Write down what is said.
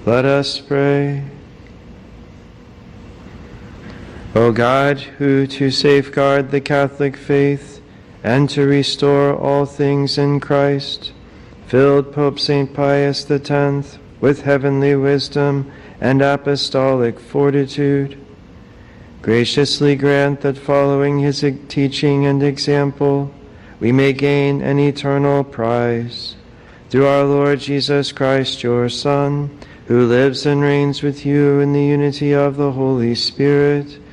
Let us pray. O God, who to safeguard the Catholic faith and to restore all things in Christ, filled Pope St. Pius X with heavenly wisdom and apostolic fortitude, graciously grant that following his teaching and example, we may gain an eternal prize. Through our Lord Jesus Christ, your Son, who lives and reigns with you in the unity of the Holy Spirit,